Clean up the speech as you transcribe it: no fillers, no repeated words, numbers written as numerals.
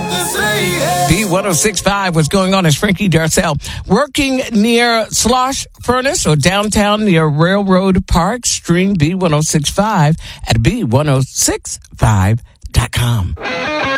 B1065, what's going on is Frankie Darcell working near Slosh Furnace or downtown near Railroad Park. Stream B1065 at B1065.com.